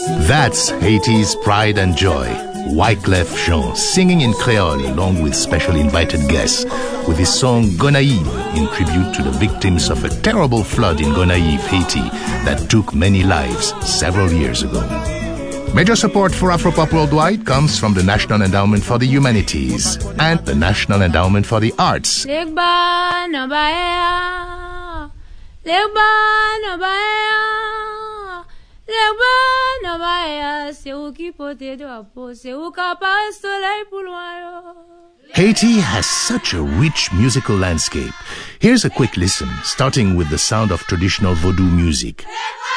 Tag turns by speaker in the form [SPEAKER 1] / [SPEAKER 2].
[SPEAKER 1] That's Haiti's pride and joy. Wyclef Jean singing in Creole along with special invited guests with his song Gonaïve in tribute to the victims of a terrible flood in Gonaïve, Haiti that took many lives several years ago. Major support for Afropop Worldwide comes from the National Endowment for the Humanities and the National Endowment for the Arts. Haiti has such a rich musical landscape. Here's a quick listen, starting with the sound of traditional Vodou music.